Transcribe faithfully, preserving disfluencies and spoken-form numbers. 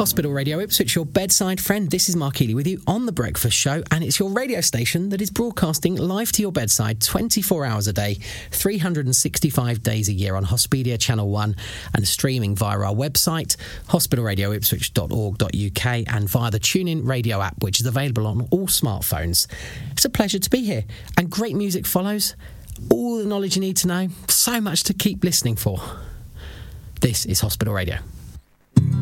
Hospital Radio Ipswich, your bedside friend. This is Mark Healy with you on The Breakfast Show, and it's your radio station that is broadcasting live to your bedside twenty-four hours a day, three hundred sixty-five days a year on Hospedia Channel one and streaming via our website, hospital radio ipswich dot org dot u k, and via the TuneIn Radio app, which is available on all smartphones. It's a pleasure to be here, and great music follows. All the knowledge you need to know, so much to keep listening for. This is Hospital Radio.